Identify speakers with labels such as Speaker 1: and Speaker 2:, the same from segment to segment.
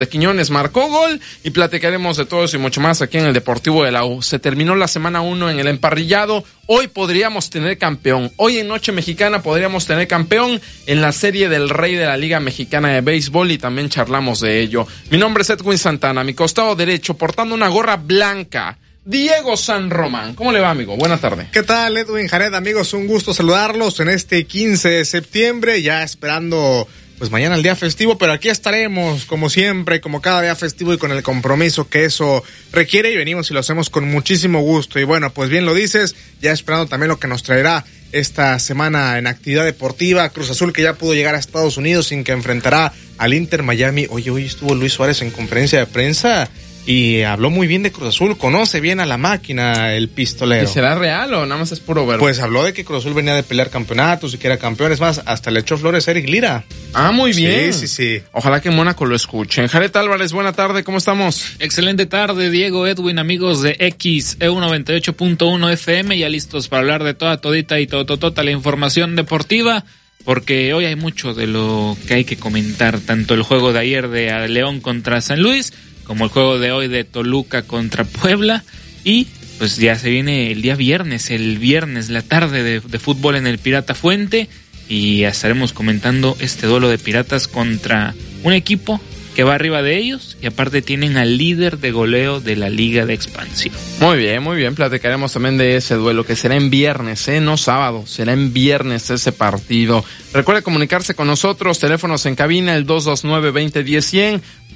Speaker 1: de Quiñones marcó gol y platicaremos de todo eso y mucho más aquí en el Deportivo de la U. Se terminó la semana 1 en el emparrillado. Hoy podríamos tener campeón. Hoy en Noche Mexicana podríamos tener campeón en la serie del Rey de la Liga Mexicana de Béisbol y también charlamos de ello. Mi nombre es Edwin Santana, a mi costado derecho, portando una gorra blanca, Diego San Román. ¿Cómo le va, amigo? Buena tarde.
Speaker 2: ¿Qué tal, Edwin Jared? Amigos, un gusto saludarlos en este 15 de septiembre, ya esperando pues mañana el día festivo, pero aquí estaremos como siempre, como cada día festivo y con el compromiso que eso requiere y venimos y lo hacemos con muchísimo gusto. Y bueno, pues bien lo dices, ya esperando también lo que nos traerá esta semana en actividad deportiva. Cruz Azul, que ya pudo llegar a Estados Unidos sin que enfrentará al Inter Miami. Oye, hoy estuvo Luis Suárez en conferencia de prensa y habló muy bien de Cruz Azul, conoce bien a la máquina, el pistolero.
Speaker 1: ¿Y será real o nada más es puro verbo?
Speaker 2: Pues habló de que Cruz Azul venía de pelear campeonatos y que era campeón, es más, hasta le echó flores a Eric Lira.
Speaker 1: Ah, muy bien.
Speaker 2: Sí.
Speaker 1: Ojalá que en Mónaco lo escuchen. Jared Álvarez, buena tarde, ¿cómo estamos?
Speaker 3: Excelente tarde, Diego, Edwin, amigos de XEU 98.1 FM, ya listos para hablar de todita y tota la información deportiva, porque hoy hay mucho de lo que hay que comentar, tanto el juego de ayer de León contra San Luis, como el juego de hoy de Toluca contra Puebla, y pues ya se viene el viernes, la tarde de fútbol en el Pirata Fuente, y estaremos comentando este duelo de Piratas contra un equipo que va arriba de ellos, y aparte tienen al líder de goleo de la Liga de Expansión.
Speaker 1: Muy bien, platicaremos también de ese duelo, que será en viernes, no sábado, será en viernes ese partido. Recuerde comunicarse con nosotros, teléfonos en cabina, el 229-2010-100,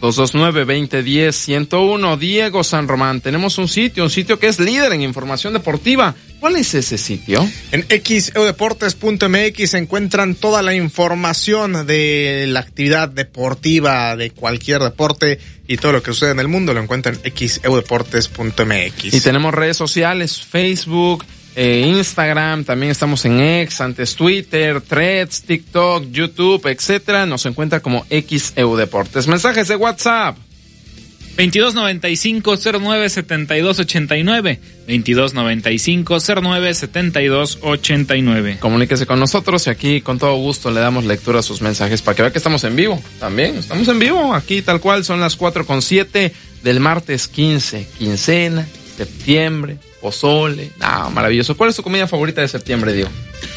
Speaker 1: 229-2010-101. Diego San Román, tenemos un sitio que es líder en información deportiva. ¿Cuál es ese sitio?
Speaker 2: En xeudeportes.mx se encuentran toda la información de la actividad deportiva de cualquier deporte y todo lo que sucede en el mundo lo encuentran en xeudeportes.mx.
Speaker 1: Y tenemos redes sociales, Facebook, Instagram, también estamos en X, antes Twitter, Threads, TikTok, YouTube, etcétera. Nos encuentra como XEU Deportes. Mensajes de WhatsApp.
Speaker 3: 2295-097289, 2295-097289.
Speaker 1: Comuníquese con nosotros y aquí con todo gusto le damos lectura a sus mensajes para que vea que estamos en vivo. También estamos en vivo, aquí tal cual, son las 4:07 del martes 15, quincena, septiembre, pozole. Maravilloso. ¿Cuál es tu comida favorita de septiembre, Diego?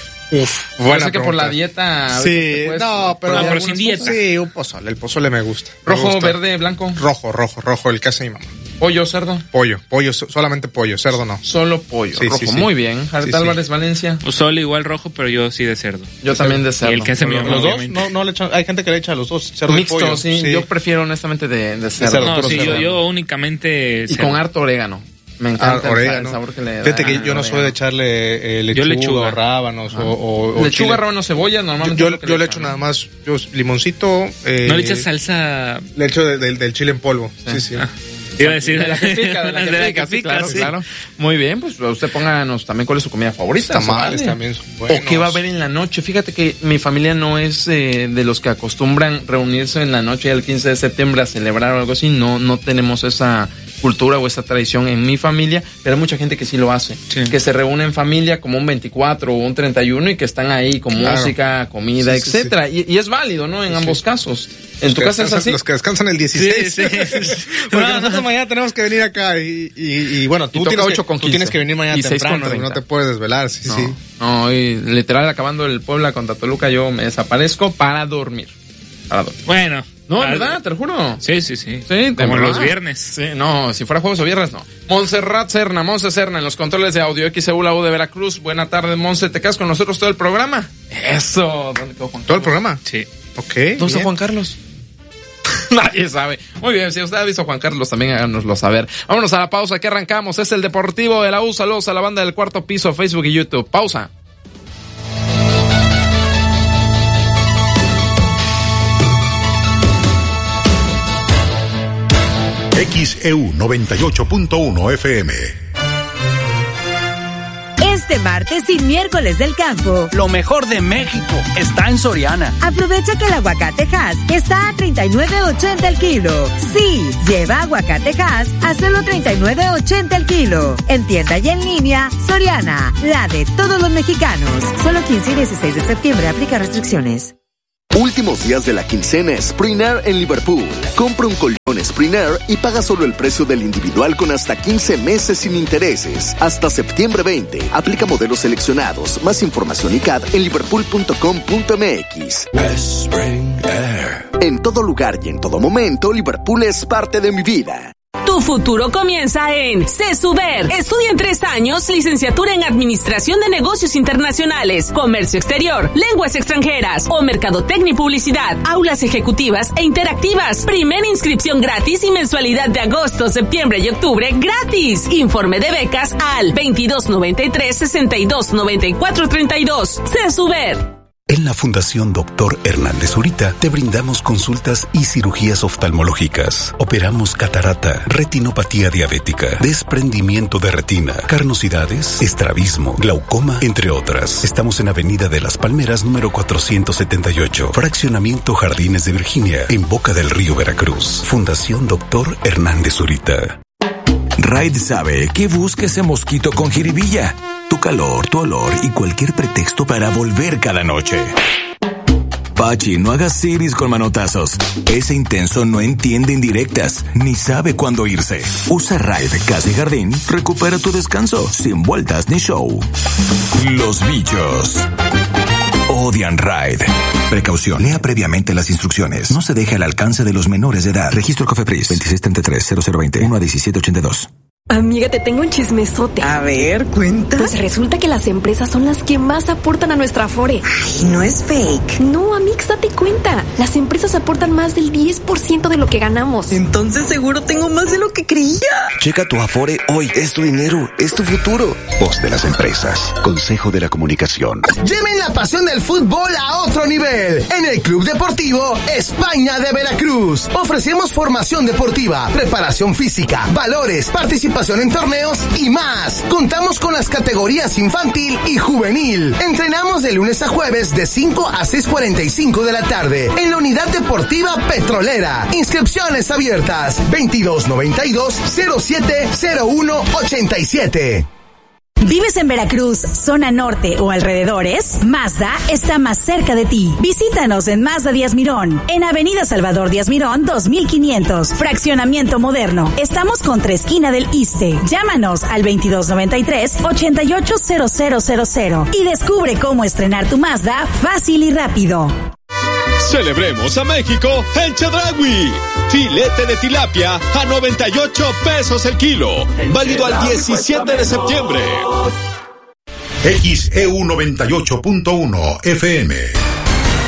Speaker 2: Bueno,
Speaker 1: sé que por la dieta.
Speaker 2: Sí, pero
Speaker 3: sin dieta.
Speaker 2: Sí, un pozole. El pozole me gusta.
Speaker 1: ¿Rojo, verde, blanco?
Speaker 2: Rojo, el que hace mi mamá.
Speaker 1: ¿Pollo, cerdo?
Speaker 2: Pollo, solamente pollo, cerdo no.
Speaker 1: Solo pollo,
Speaker 2: sí,
Speaker 1: rojo.
Speaker 2: Sí.
Speaker 1: Muy bien. Jared Álvarez, Valencia.
Speaker 3: Pues solo igual rojo, pero yo sí de cerdo.
Speaker 1: Yo también de cerdo.
Speaker 3: Y el que hace mi mamá,
Speaker 2: ¿Los dos?
Speaker 3: obviamente.
Speaker 2: No le echan, hay gente que le echa a los dos, cerdo
Speaker 1: Mixto,
Speaker 2: y pollo.
Speaker 1: sí. Yo prefiero honestamente de cerdo.
Speaker 3: No, sí, yo únicamente
Speaker 1: Y
Speaker 3: cerdo.
Speaker 1: con harto orégano. Me encanta
Speaker 2: orégano.
Speaker 1: el sabor que le da.
Speaker 2: Fíjate que yo no soy de echarle lechuga o rábanos o
Speaker 1: lechuga, rábanos, cebolla, normalmente.
Speaker 2: Yo le echo nada más, limoncito.
Speaker 3: ¿No le echas salsa?
Speaker 2: Le echo del chile en polvo. Sí.
Speaker 3: Iba a decir
Speaker 1: de la que pica, sí, claro. Muy bien, pues usted pónganos también cuál es su comida favorita.
Speaker 2: Tamales también son buenos.
Speaker 1: O qué va a haber en la noche. Fíjate que mi familia no es de los que acostumbran reunirse en la noche el 15 de septiembre a celebrar o algo así. No tenemos esa cultura o esa tradición en mi familia, pero hay mucha gente que sí lo hace, que se reúne en familia como un 24 o un 31 y que están ahí con música, comida, etcétera. Y es válido, ¿no? En ambos casos. ¿En tu casa es así?
Speaker 2: Los que descansan el 16.
Speaker 3: Sí.
Speaker 2: Porque nosotros mañana tenemos que venir acá y bueno, tú tienes que venir mañana temprano, no te puedes desvelar, sí.
Speaker 1: No, y literal acabando el Puebla contra Toluca yo me desaparezco para dormir.
Speaker 3: Bueno.
Speaker 1: No, ¿verdad? Te lo juro.
Speaker 3: Sí. Como los viernes.
Speaker 1: Sí, no, si fuera jueves o viernes, no. Monse Serna en los controles de audio, XEU, la U de Veracruz. Buena tarde, Monse. ¿Te quedas con nosotros todo el programa? Eso. ¿Dónde quedó Juan Carlos?
Speaker 2: ¿Todo el programa?
Speaker 3: Sí.
Speaker 2: Ok.
Speaker 1: ¿Dónde está Juan Carlos? Nadie sabe. Muy bien, si usted ha visto a Juan Carlos, también háganoslo saber. Vámonos a la pausa, que arrancamos. Es el Deportivo de la U. Saludos a la banda del Cuarto Piso, Facebook y YouTube. Pausa.
Speaker 4: XEU 98.1 FM.
Speaker 5: Este martes y miércoles del campo,
Speaker 6: lo mejor de México está en Soriana.
Speaker 5: Aprovecha que el aguacate Hass está a $39.80 el kilo. Sí, lleva aguacate Hass a solo $39.80 el kilo. En tienda y en línea, Soriana, la de todos los mexicanos. Solo 15 y 16 de septiembre, aplica restricciones.
Speaker 7: Últimos días de la quincena Spring Air en Liverpool. Compra un colchón Spring Air y paga solo el precio del individual con hasta 15 meses sin intereses. Hasta septiembre 20. Aplica modelos seleccionados. Más información y CAD en liverpool.com.mx.
Speaker 8: Spring Air.
Speaker 7: En todo lugar y en todo momento, Liverpool es parte de mi vida.
Speaker 9: Tu futuro comienza en CESUBER. Estudia en 3 años, licenciatura en Administración de Negocios Internacionales, Comercio Exterior, Lenguas Extranjeras o Mercadotecnia y Publicidad. Aulas ejecutivas e interactivas. Primera inscripción gratis y mensualidad de agosto, septiembre y octubre gratis. Informe de becas al 2293-629432. CESUBER.
Speaker 10: En la Fundación Dr. Hernández Zurita te brindamos consultas y cirugías oftalmológicas. Operamos catarata, retinopatía diabética, desprendimiento de retina, carnosidades, estrabismo, glaucoma, entre otras. Estamos en Avenida de las Palmeras, número 478, Fraccionamiento Jardines de Virginia, en Boca del Río, Veracruz. Fundación Dr. Hernández Zurita.
Speaker 8: Raid sabe que busca ese mosquito con jiribilla. Tu calor, tu olor y cualquier pretexto para volver cada noche. Pachi, no hagas siris con manotazos. Ese intenso no entiende indirectas, ni sabe cuándo irse. Usa Raid Casa y Jardín, recupera tu descanso, sin vueltas ni show. Los bichos odian Raid. Precaución, lea previamente las instrucciones. No se deje al alcance de los menores de edad. Registro COFEPRIS 2633-0020 1-1782.
Speaker 11: Amiga, te tengo un chismesote.
Speaker 12: A ver, cuenta.
Speaker 11: Pues resulta que las empresas son las que más aportan a nuestra Afore.
Speaker 12: Ay, no es fake.
Speaker 11: No, Amix, date cuenta. Las empresas aportan más del 10% de lo que ganamos.
Speaker 12: Entonces seguro tengo más de lo que creía.
Speaker 13: Checa tu Afore hoy. Es tu dinero, es tu futuro.
Speaker 14: Voz de las empresas. Consejo de la Comunicación.
Speaker 15: Lleven la pasión del fútbol a otro nivel. En el Club Deportivo España de Veracruz. Ofrecemos formación deportiva, preparación física, valores, participación en torneos y más. Contamos con las categorías infantil y juvenil. Entrenamos de lunes a jueves de 5 a 6:45 de la tarde en la Unidad Deportiva Petrolera. Inscripciones abiertas 2292-070187.
Speaker 16: ¿Vives en Veracruz, zona norte o alrededores? Mazda está más cerca de ti. Visítanos en Mazda Díaz Mirón, en Avenida Salvador Díaz Mirón 2500, Fraccionamiento Moderno. Estamos contra esquina del Iste. Llámanos al 2293-880000 y descubre cómo estrenar tu Mazda fácil y rápido.
Speaker 17: Celebremos a México en Chedraui. Filete de tilapia a 98 pesos el kilo. Válido al 17 de septiembre.
Speaker 4: XEU 98.1 FM.